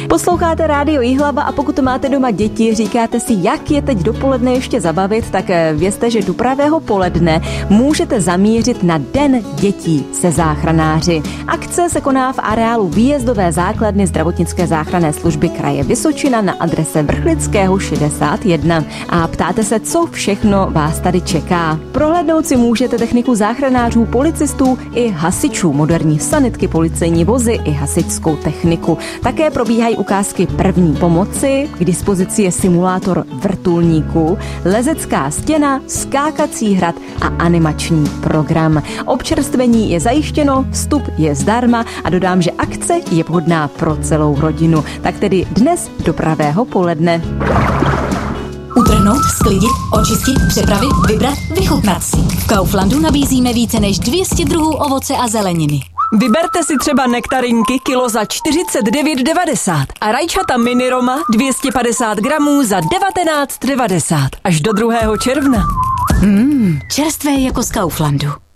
Posloucháte Rádio Jihlava a pokud máte doma děti, říkáte si, jak je teď dopoledne ještě zabavit, tak vězte, že do pravého poledne můžete zamířit na Den dětí se záchranáři. Akce se koná v areálu výjezdové základny zdravotnické záchranné služby kraje Vysočina na adrese Vrchlického 61. A ptáte se, co všechno vás tady čeká. Prohlédnout si můžete techniku záchranářů, policistů i hasičů, moderní sanitky, policejní vozy i hasičskou techniku. Také probíhají ukázky první pomoci, k dispozici je simulátor vrtulníků, lezecká stěna, skákací hrad a animační program. Občerstvení je zajištěno, vstup je zdarma a dodám, že akce je vhodná pro celou rodinu. Tak tedy dnes do pravého poledne. Utrhnout, sklidit, očistit, přepravit, vybrat, vychutnat si. V Kauflandu nabízíme více než 200 druhů ovoce a zeleniny. Vyberte si třeba nektarinky kilo za 49,90 a rajčata mini Roma 250 gramů za 19,90 až do 2. června. Čerstvé jako z Kauflandu.